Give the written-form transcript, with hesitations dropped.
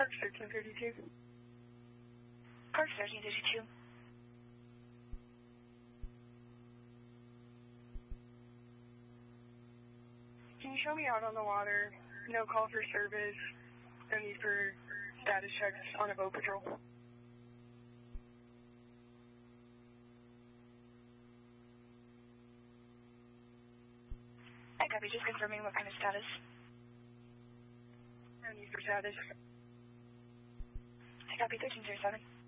Parks 1332. Parks 1332. Can you show me out on the water? No call for service. No need for status checks on a boat patrol. I copy. Just confirming what kind of status. No need for status. I copy 1307.